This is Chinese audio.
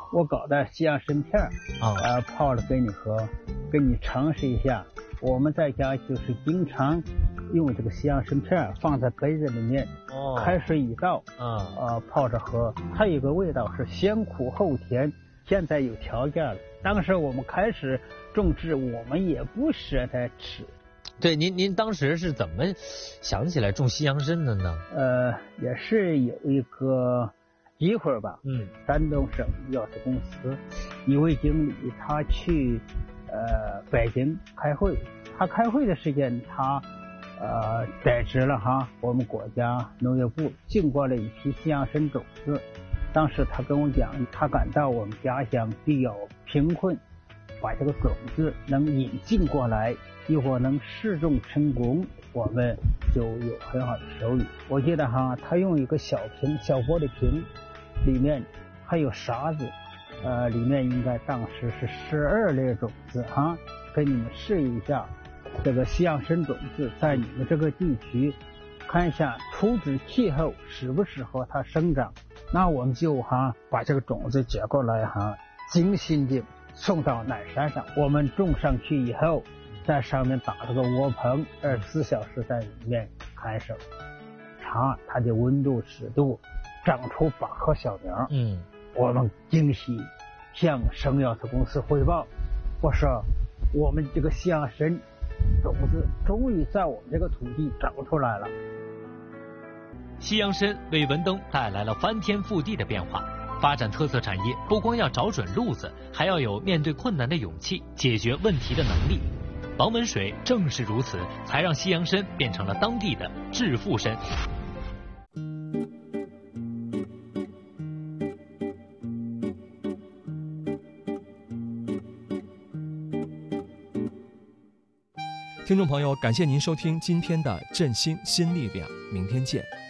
我搞的西洋参片泡了给你喝，给你尝试一下。我们在家就是经常用这个西洋参片放在杯子里面，开水一倒，泡着喝。它有个味道是先苦后甜。现在有条件了，当时我们开始种植，我们也不舍得吃。 对，您当时是怎么想起来种西洋参的呢？ 也是有一个机会吧。山东省药事公司一位经理，他去北京开会，他开会的时间他得知了我们国家农业部进过了一批西洋参种子。当时他跟我讲，他感到我们家乡比较贫困，把这个种子能引进过来，一会儿能试种成功，我们就有很好的收益。我记得他用一个小瓶，小玻璃瓶，里面还有沙子，里面应该当时是12类种子给你们试一下这个西洋参种子在你们这个地区，看一下土质气候适不适合它生长。那我们就把这个种子接过来精心的送到南山上，我们种上去以后，在上面打这个窝棚，24小时在里面看守，查它的温度湿度，长出8棵小苗。我们惊喜向省药事公司汇报，我说我们这个西洋参种子终于在我们这个土地长出来了。 西洋参为文登带来了翻天覆地的变化。发展特色产业不光要找准路子，还要有面对困难的勇气，解决问题的能力。王文水正是如此，才让西洋参变成了当地的致富参。 听众朋友，感谢您收听今天的振兴新力量，明天见。